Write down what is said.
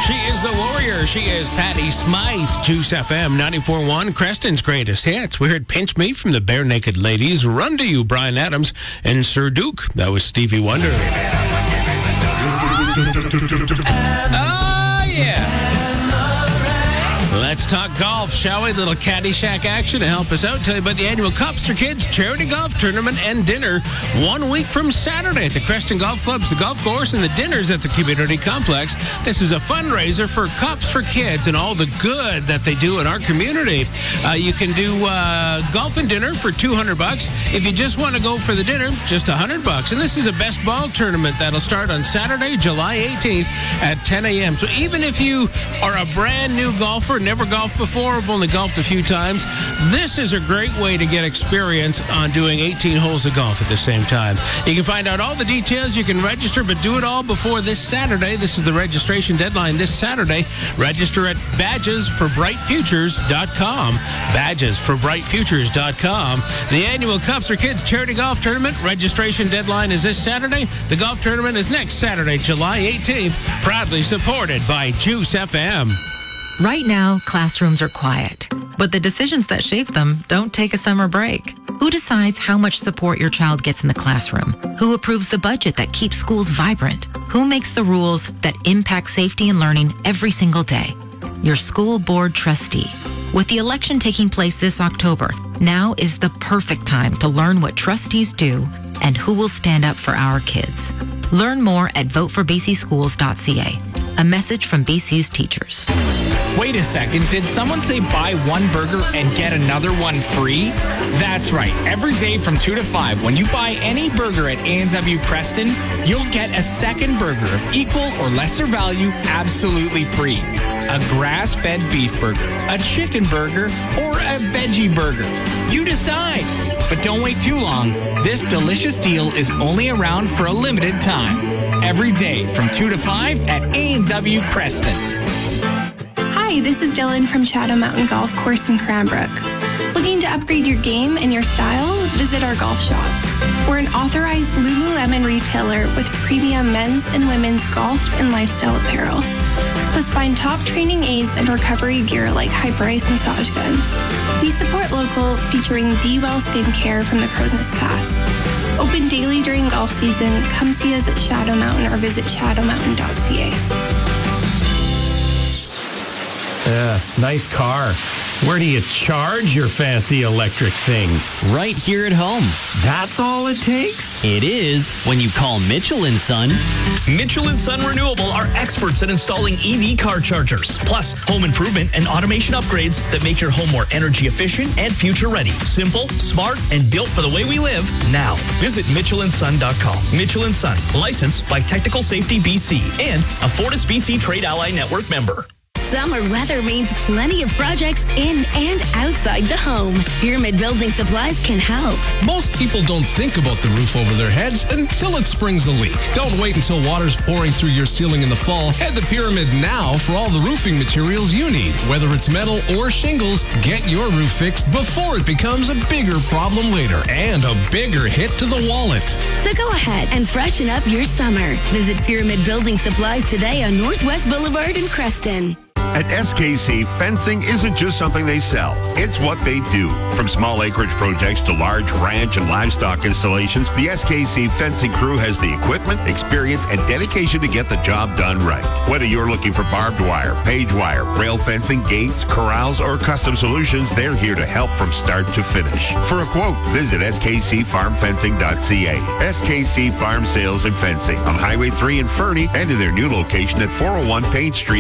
She is the warrior. She is Patty Smythe. Juice FM 94.1, Creston's greatest hits. We heard Pinch Me from the Bare Naked Ladies. Run to You, Bryan Adams. And Sir Duke. That was Stevie Wonder. Oh, yeah. Let's talk golf, shall we? Little Caddyshack action to help us out. Tell you about the annual Cups for Kids charity golf tournament and dinner 1 week from Saturday at the Creston Golf Club's the golf course, and the dinner's at the community complex. This is a fundraiser for Cups for Kids and all the good that they do in our community. You can do golf and dinner for $200. If you just want to go for the dinner, just $100. And this is a best ball tournament that'll start on Saturday, July 18th at 10 a.m. So even if you are a brand new golfer, never golfed before, have only golfed a few times, this is a great way to get experience on doing 18 holes of golf at the same time. You can find out all the details. You can register, but do it all before this Saturday. This is the registration deadline this Saturday. Register at badgesforbrightfutures.com. Badgesforbrightfutures.com. The annual Cups for Kids charity golf tournament registration deadline is this Saturday. The golf tournament is next Saturday, July 18th, proudly supported by Juice FM. Right now, classrooms are quiet, but the decisions that shape them don't take a summer break. Who decides how much support your child gets in the classroom? Who approves the budget that keeps schools vibrant? Who makes the rules that impact safety and learning every single day? Your school board trustee. With the election taking place this October, now is the perfect time to learn what trustees do and who will stand up for our kids. Learn more at voteforbcschools.ca. A message from BC's teachers. Wait a second, did someone say buy one burger and get another one free? That's right. Every day from 2 to 5, when you buy any burger at A&W Creston, you'll get a second burger of equal or lesser value absolutely free. A grass-fed beef burger, a chicken burger, or a veggie burger. You decide. But don't wait too long. This delicious deal is only around for a limited time. Every day from 2 to 5 at A&W Creston. Hi, this is Dylan from Shadow Mountain Golf Course in Cranbrook. Looking to upgrade your game and your style? Visit our golf shop. We're an authorized Lululemon retailer with premium men's and women's golf and lifestyle apparel. Plus, find top training aids and recovery gear like Hyperice massage guns. We support local, featuring Be Well Skincare from the Crow's Nest Pass. Open daily during golf season. Come see us at Shadow Mountain or visit shadowmountain.ca. Yeah, nice car. Where do you charge your fancy electric thing? Right here at home. That's all it takes? It is when you call Mitchell & Son. Mitchell & Son Renewable are experts at installing EV car chargers, plus home improvement and automation upgrades that make your home more energy efficient and future ready. Simple, smart, and built for the way we live now. Visit mitchellandson.com. Mitchell & Son, licensed by Technical Safety BC and a Fortis BC Trade Ally Network member. Summer weather means plenty of projects in and outside the home. Pyramid Building Supplies can help. Most people don't think about the roof over their heads until it springs a leak. Don't wait until water's pouring through your ceiling in the fall. Head to Pyramid now for all the roofing materials you need. Whether it's metal or shingles, get your roof fixed before it becomes a bigger problem later and a bigger hit to the wallet. So go ahead and freshen up your summer. Visit Pyramid Building Supplies today on Northwest Boulevard in Creston. At SKC, fencing isn't just something they sell. It's what they do. From small acreage projects to large ranch and livestock installations, the SKC fencing crew has the equipment, experience, and dedication to get the job done right. Whether you're looking for barbed wire, page wire, rail fencing, gates, corrals, or custom solutions, they're here to help from start to finish. For a quote, visit skcfarmfencing.ca. SKC Farm Sales and Fencing on Highway 3 in Fernie and in their new location at 401 Payne Street.